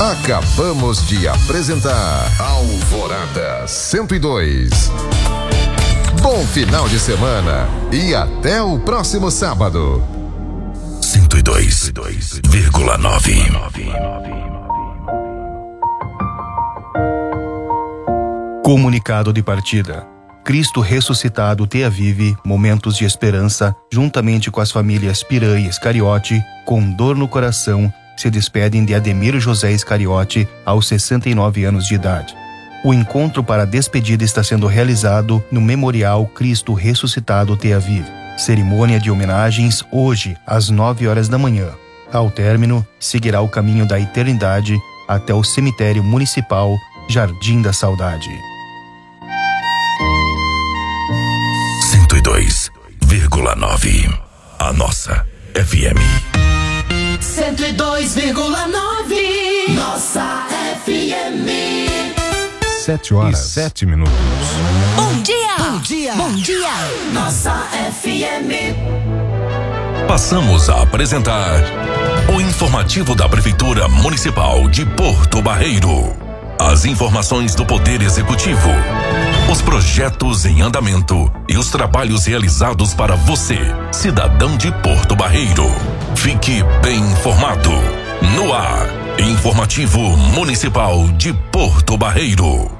Acabamos de apresentar Alvorada 102. Bom final de semana e até o próximo sábado. 102,9. Comunicado de partida. Cristo ressuscitado te avive momentos de esperança, juntamente com as famílias Piranha e Iscariote, com dor no coração, se despedem de Ademir José Iscariote aos 69 anos de idade. O encontro para a despedida está sendo realizado no Memorial Cristo Ressuscitado te avive. Cerimônia de homenagens hoje às 9 horas da manhã. Ao término, seguirá o caminho da eternidade até o cemitério municipal Jardim da Saudade. 102,9. A nossa FM. 102,9. Nossa FM. 7h07. Bom dia! Bom dia! Bom dia! Nossa FM. Passamos a apresentar o informativo da Prefeitura Municipal de Porto Barreiro. As informações do Poder Executivo, os projetos em andamento e os trabalhos realizados para você, cidadão de Porto Barreiro. Fique bem informado. No ar, Informativo Municipal de Porto Barreiro.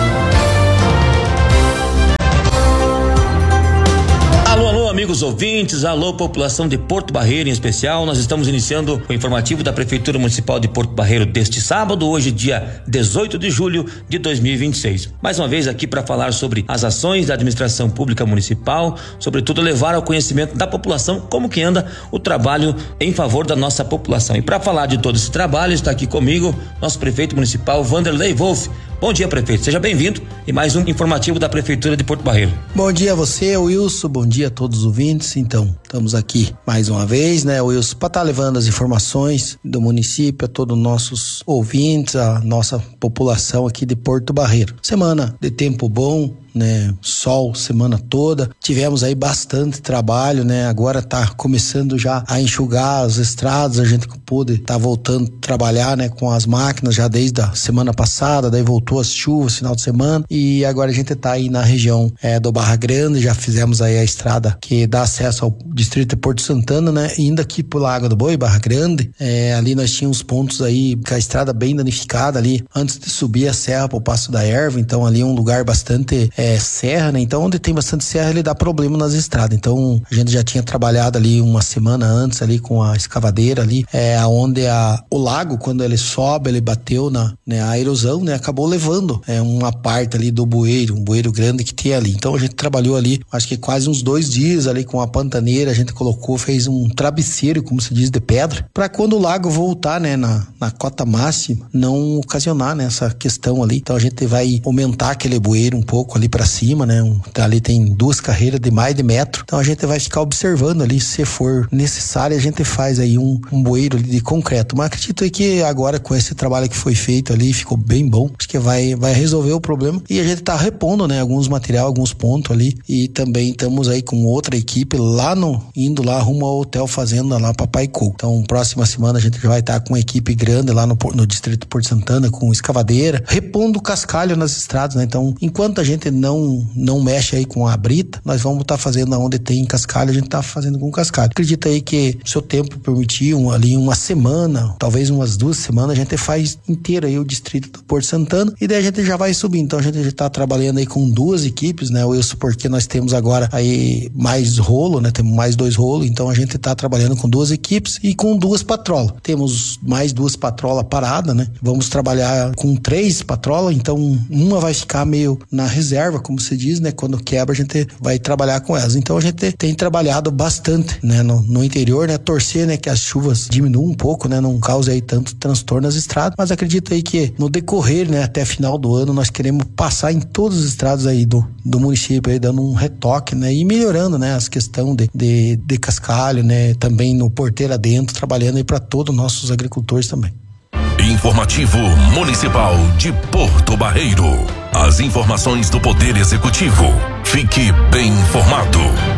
Alô, amigos ouvintes, alô, população de Porto Barreiro em especial. Nós estamos iniciando o informativo da Prefeitura Municipal de Porto Barreiro deste sábado, hoje dia 18 de julho de 2026. Mais uma vez aqui para falar sobre as ações da administração pública municipal, sobretudo levar ao conhecimento da população como que anda o trabalho em favor da nossa população. E para falar de todo esse trabalho está aqui comigo nosso prefeito municipal, Vanderlei Wolff. Bom dia, prefeito, seja bem-vindo e mais um informativo da Prefeitura de Porto Barreiro. Bom dia a você, Wilson, bom dia a todos os ouvintes. Então, estamos aqui mais uma vez, né, Wilson, para estar levando as informações do município a todos os nossos ouvintes, a nossa população aqui de Porto Barreiro. Semana de tempo bom, né, sol semana toda, tivemos aí bastante trabalho, né, agora tá começando já a enxugar as estradas, a gente pôde tá voltando a trabalhar, né, com as máquinas já desde a semana passada, daí voltou as chuvas final de semana e agora a gente tá aí na região do Barra Grande, já fizemos aí a estrada que dá acesso ao distrito de Porto Santana, né, indo aqui pro Lago do Boi, Barra Grande, ali nós tínhamos pontos aí com a estrada bem danificada ali, antes de subir a serra pro Passo da Erva, então ali é um lugar bastante serra, né? Então onde tem bastante serra ele dá problema nas estradas, então a gente já tinha trabalhado ali uma semana antes ali com a escavadeira ali, onde o lago, quando ele sobe, ele bateu a erosão, né? Acabou levando uma parte ali do bueiro, um bueiro grande que tem ali, então a gente trabalhou ali, acho que quase uns 2 dias ali com a pantaneira, a gente colocou, fez um travesseiro, como se diz, de pedra, para quando o lago voltar, né, na cota máxima, não ocasionar, né, essa questão ali, então a gente vai aumentar aquele bueiro um pouco ali para cima, né? Ali tem 2 carreiras de mais de metro, então a gente vai ficar observando ali, se for necessário a gente faz aí um bueiro ali de concreto, mas acredito aí que agora com esse trabalho que foi feito ali, ficou bem bom, acho que vai resolver o problema e a gente tá repondo, né, alguns materiais, alguns pontos ali e também estamos aí com outra equipe indo lá rumo ao Hotel Fazenda lá Papai Coco, então próxima semana a gente já vai estar com uma equipe grande lá no distrito de Porto Santana, com escavadeira, repondo cascalho nas estradas, né, então enquanto a gente não mexe aí com a brita, nós vamos estar fazendo onde tem cascalho, a gente tá fazendo com cascalho. Acredita aí que se o tempo permitir ali uma semana, talvez umas 2 semanas, a gente faz inteiro aí o distrito do Porto Santana e daí a gente já vai subir, então a gente já tá trabalhando aí com 2 equipes, né, Wilson, porque nós temos agora aí mais rolo, né, temos mais 2 rolos, então a gente tá trabalhando com 2 equipes e com 2 patrolas. Temos mais 2 patrolas paradas, né, vamos trabalhar com 3 patrolas, então uma vai ficar meio na reserva, como se diz, né? Quando quebra a gente vai trabalhar com elas. Então a gente tem trabalhado bastante, né? No interior, né? Torcer, né? Que as chuvas diminuam um pouco, né? Não cause aí tanto transtorno nas estradas, mas acredito aí que no decorrer, né? Até final do ano nós queremos passar em todas as estradas aí do município aí, dando um retoque, né? E melhorando, né? As questões de cascalho, né? Também no porteira dentro, trabalhando aí para todos os nossos agricultores também. Informativo Municipal de Porto Barreiro. As informações do Poder Executivo. Fique bem informado.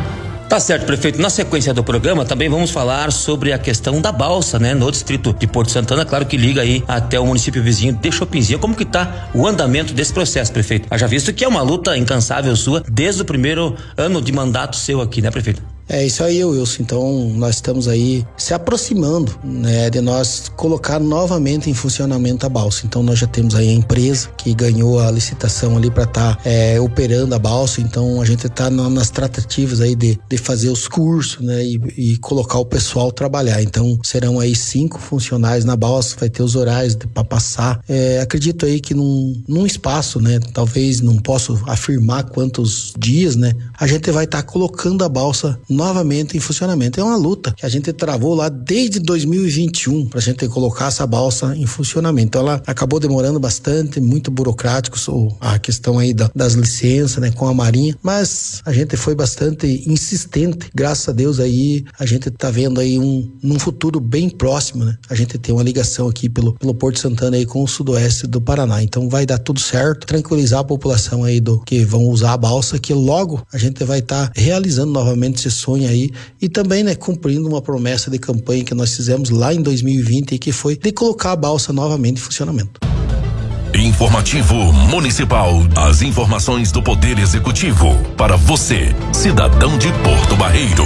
Tá certo, prefeito. Na sequência do programa também vamos falar sobre a questão da balsa, né? No distrito de Porto Santana, claro que liga aí até o município vizinho de Chopinzinho. Como que tá o andamento desse processo, prefeito? Haja visto que é uma luta incansável sua desde o primeiro ano de mandato seu aqui, né, prefeito? É isso aí, Wilson. Então, nós estamos aí se aproximando, né, de nós colocar novamente em funcionamento a balsa. Então, nós já temos aí a empresa que ganhou a licitação ali para estar operando a balsa. Então, a gente está nas tratativas aí de fazer os cursos, né, e colocar o pessoal trabalhar. Então, serão aí 5 funcionários na balsa, vai ter os horários para passar. Acredito aí que num espaço, né, talvez não posso afirmar quantos dias, né, a gente vai estar colocando a balsa novamente em funcionamento. É uma luta que a gente travou lá desde 2021 pra gente colocar essa balsa em funcionamento. Então ela acabou demorando bastante, muito burocrático a questão aí das licenças, né, com a Marinha, mas a gente foi bastante insistente. Graças a Deus aí a gente tá vendo aí num futuro bem próximo, né? A gente tem uma ligação aqui pelo Porto Santana aí com o sudoeste do Paraná. Então vai dar tudo certo, tranquilizar a população aí que vão usar a balsa, que logo a gente vai estar realizando novamente esse sonho aí e também, né, cumprindo uma promessa de campanha que nós fizemos lá em 2020 e que foi de colocar a balsa novamente em funcionamento. Informativo Municipal. As informações do Poder Executivo para você, cidadão de Porto Barreiro.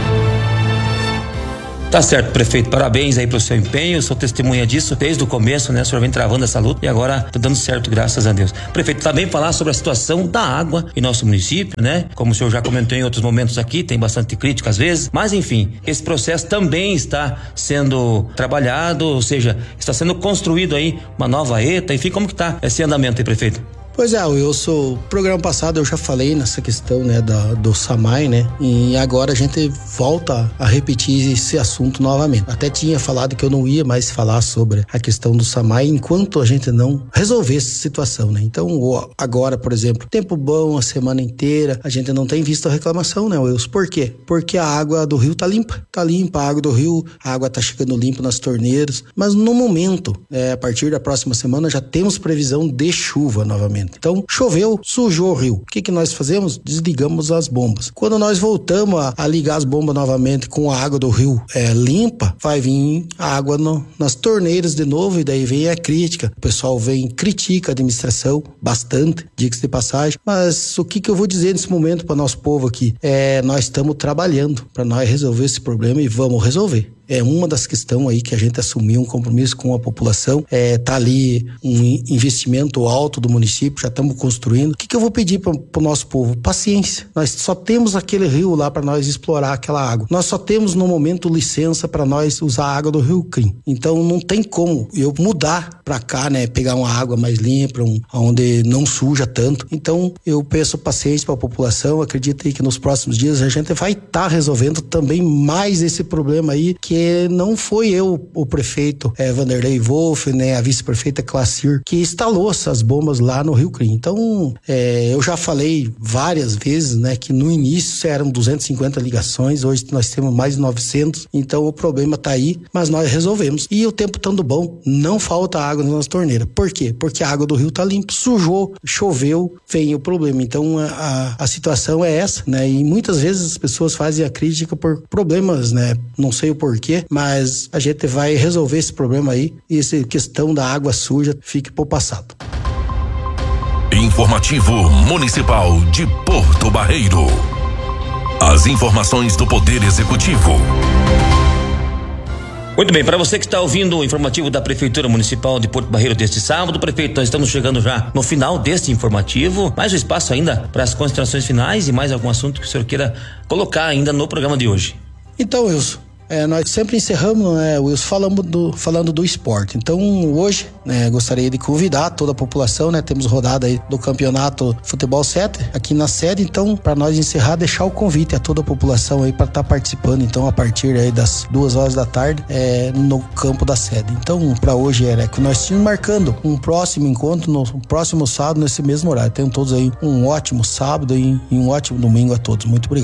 Tá certo, prefeito, parabéns aí pelo seu empenho, sou testemunha disso desde o começo, né? O senhor vem travando essa luta e agora tá dando certo, graças a Deus. Prefeito, também falar sobre a situação da água em nosso município, né? Como o senhor já comentou em outros momentos aqui, tem bastante crítica às vezes, mas enfim, esse processo também está sendo trabalhado, ou seja, está sendo construído aí uma nova ETA, enfim, como que tá esse andamento aí, prefeito? Pois é, Wilson, programa passado eu já falei nessa questão, né, do SAMAI, né, e agora a gente volta a repetir esse assunto novamente. Até tinha falado que eu não ia mais falar sobre a questão do SAMAI enquanto a gente não resolver essa situação, né. Então, agora, por exemplo, tempo bom, a semana inteira, a gente não tem visto a reclamação, né, Wilson? Por quê? Porque a água do rio tá limpa, a água do rio, a água tá chegando limpa nas torneiras, mas no momento, a partir da próxima semana já temos previsão de chuva novamente. Então, choveu, sujou o rio. O que nós fazemos? Desligamos as bombas. Quando nós voltamos a ligar as bombas novamente com a água do rio limpa, vai vir a água nas torneiras de novo e daí vem a crítica. O pessoal critica a administração bastante, diga-se de passagem, mas o que eu vou dizer nesse momento para nosso povo aqui? Nós estamos trabalhando para nós resolver esse problema e vamos resolver. É uma das questões aí que a gente assumiu um compromisso com a população. Tá ali um investimento alto do município, já estamos construindo. O que eu vou pedir para o nosso povo? Paciência. Nós só temos aquele rio lá para nós explorar aquela água. Nós só temos no momento licença para nós usar a água do Rio Crim. Então não tem como eu mudar para cá, né? Pegar uma água mais limpa, onde não suja tanto. Então eu peço paciência para a população. Acredito aí que nos próximos dias a gente vai estar resolvendo também mais esse problema aí, que não foi eu, o prefeito Vanderlei Wolff, né, a vice-prefeita Clacir, que instalou essas bombas lá no Rio Crim. Então, eu já falei várias vezes, né, que no início eram 250 ligações, hoje nós temos mais de 900, então o problema tá aí, mas nós resolvemos. E o tempo estando bom, não falta água na nossa torneira. Por quê? Porque a água do rio tá limpa, sujou, choveu, vem o problema. Então, a situação é essa, né, e muitas vezes as pessoas fazem a crítica por problemas, né, não sei o porquê, mas a gente vai resolver esse problema aí e essa questão da água suja fique pro passado. Informativo Municipal de Porto Barreiro. As informações do Poder Executivo. Muito bem, para você que está ouvindo o informativo da Prefeitura Municipal de Porto Barreiro deste sábado, prefeito, nós estamos chegando já no final deste informativo, mais um espaço ainda para as considerações finais e mais algum assunto que o senhor queira colocar ainda no programa de hoje. Então, Wilson, nós sempre encerramos, Wilson, falando do esporte. Então, hoje, gostaria de convidar toda a população, né? Temos rodada aí do campeonato Futebol 7 aqui na sede. Então, para nós encerrar, deixar o convite a toda a população aí para estar participando. Então, a partir aí das 2 horas da tarde, no campo da sede. Então, para hoje que nós estamos marcando um próximo encontro no próximo sábado nesse mesmo horário. Tenham todos aí um ótimo sábado e um ótimo domingo a todos. Muito obrigado.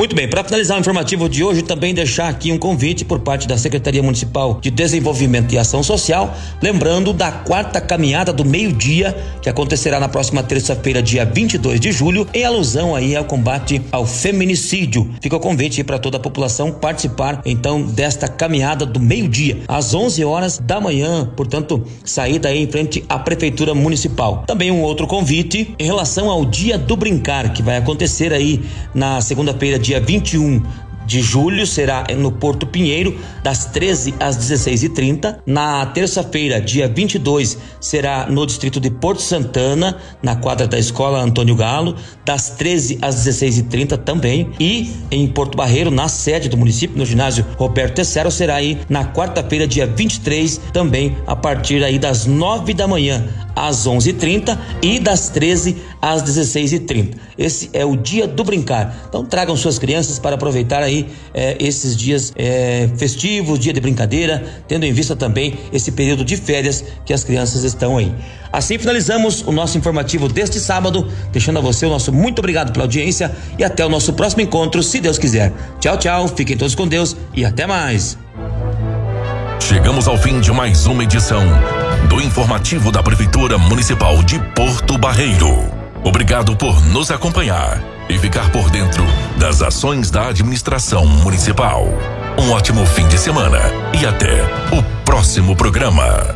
Muito bem, para finalizar o informativo de hoje, também deixar aqui um convite por parte da Secretaria Municipal de Desenvolvimento e Ação Social, lembrando da 4ª caminhada do meio-dia, que acontecerá na próxima terça-feira, dia 22 de julho, em alusão aí ao combate ao feminicídio. Fica o convite para toda a população participar, então, desta caminhada do meio-dia, às 11 horas da manhã, portanto, saída aí em frente à Prefeitura Municipal. Também um outro convite em relação ao Dia do Brincar, que vai acontecer aí na segunda-feira, dia 21 de julho, será no Porto Pinheiro, das 13 às 16h30. Na terça-feira, dia 22, será no distrito de Porto Santana, na quadra da Escola Antônio Galo, das 13 às 16h30 também. E em Porto Barreiro, na sede do município, no ginásio Roberto Tessero, será aí na quarta-feira, dia 23, também a partir aí das 9 da manhã às 11h30 e das 13 às 16h30. Esse é o Dia do Brincar. Então tragam suas crianças para aproveitar aí esses dias festivos, dia de brincadeira, tendo em vista também esse período de férias que as crianças estão aí. Assim finalizamos o nosso informativo deste sábado, deixando a você o nosso muito obrigado pela audiência e até o nosso próximo encontro, se Deus quiser. Tchau, tchau, fiquem todos com Deus e até mais. Chegamos ao fim de mais uma edição do informativo da Prefeitura Municipal de Porto Barreiro. Obrigado por nos acompanhar e ficar por dentro das ações da administração municipal. Um ótimo fim de semana e até o próximo programa.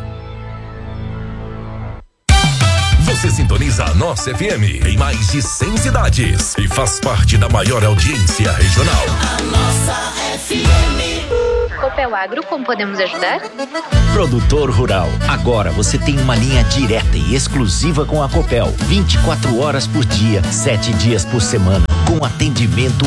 Você sintoniza a nossa FM em mais de 100 cidades e faz parte da maior audiência regional. A nossa FM. Copel Agro, como podemos ajudar? Produtor rural, agora você tem uma linha direta e exclusiva com a Copel, 24 horas por dia, 7 dias por semana, com atendimento